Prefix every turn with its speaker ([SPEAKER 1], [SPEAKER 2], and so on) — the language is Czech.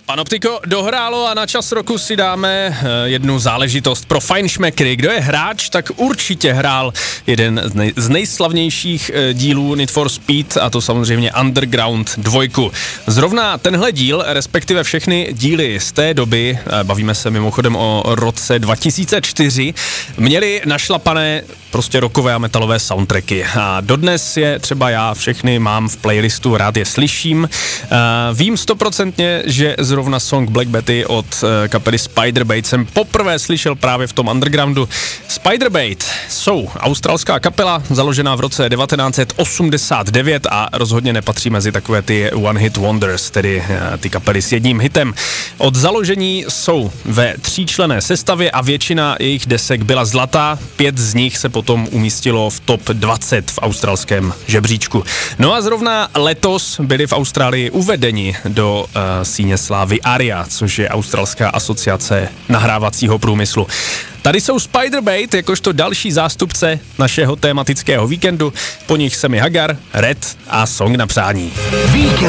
[SPEAKER 1] Panoptiko dohrálo a na čas roku si dáme jednu záležitost pro fajnšmekry. Kdo je hráč, tak určitě hrál jeden z nejslavnějších dílů Need for Speed, a to samozřejmě Underground 2. Zrovna tenhle díl, respektive všechny díly z té doby, bavíme se mimochodem o roce 2004, měli našlapané prostě rockové a metalové soundtracky. A dodnes je třeba já všechny mám v playlistu, rád je slyším. Vím 100%, že zrovna song Black Betty od kapely Spiderbait jsem poprvé slyšel právě v tom Undergroundu. Spiderbait jsou australská kapela, založená v roce 1989 a rozhodně nepatří mezi takové ty one hit wonders, tedy ty kapely s jedním hitem. Od založení jsou ve 3členné sestavě a většina jejich desek byla zlatá, 5 z nich se potom umístilo v top 20 v australském žebříčku. No a zrovna letos byli v Austrálii uvedeni do síně slávy ARIA, což je australská asociace nahrávacího průmyslu. Tady jsou Spiderbait jakožto další zástupce našeho tématického víkendu, po nich Sammy Hagar, Red a song na přání.